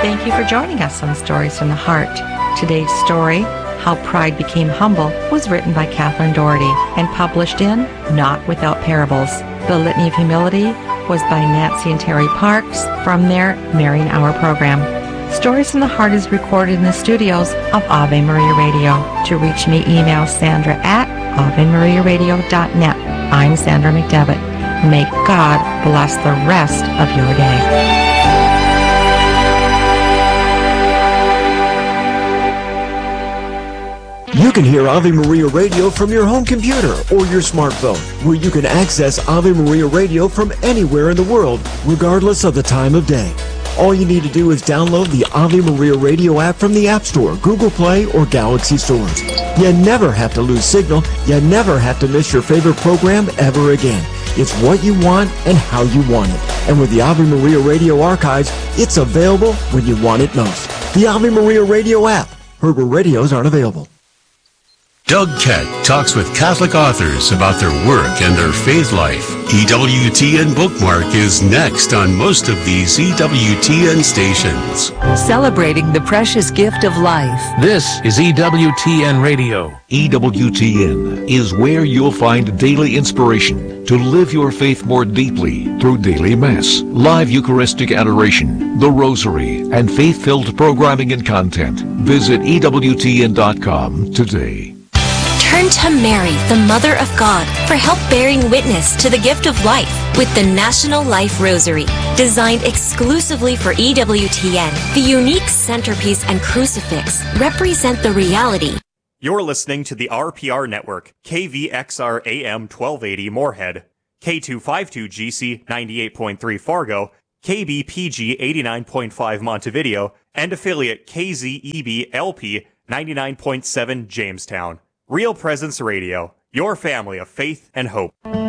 Thank you for joining us on Stories from the Heart. Today's story, How Pride Became Humble, was written by Catherine Doherty and published in Not Without Parables. The Litany of Humility was by Nancy and Terry Parks from their Marian Hour program. Stories from the Heart is recorded in the studios of Ave Maria Radio. To reach me, email Sandra at AveMariaRadio.net. I'm Sandra McDevitt. May God bless the rest of your day. You can hear Ave Maria Radio from your home computer or your smartphone, where you can access Ave Maria Radio from anywhere in the world, regardless of the time of day. All you need to do is download the Ave Maria Radio app from the App Store, Google Play, or Galaxy stores. You never have to lose signal. You never have to miss your favorite program ever again. It's what you want and how you want it. And with the Ave Maria Radio archives, it's available when you want it most. The Ave Maria Radio app. Heard where radios aren't available. Doug Keck talks with Catholic authors about their work and their faith life. EWTN Bookmark is next on most of these EWTN stations. Celebrating the precious gift of life. This is EWTN Radio. EWTN is where you'll find daily inspiration to live your faith more deeply through daily Mass, live Eucharistic adoration, the Rosary, and faith-filled programming and content. Visit EWTN.com today. Turn to Mary, the Mother of God, for help bearing witness to the gift of life with the National Life Rosary. Designed exclusively for EWTN, the unique centerpiece and crucifix represent the reality. You're listening to the RPR Network, KVXR AM 1280 Moorhead, K252GC 98.3 Fargo, KBPG 89.5 Montevideo, and affiliate KZEB LP 99.7 Jamestown. Real Presence Radio, your family of faith and hope.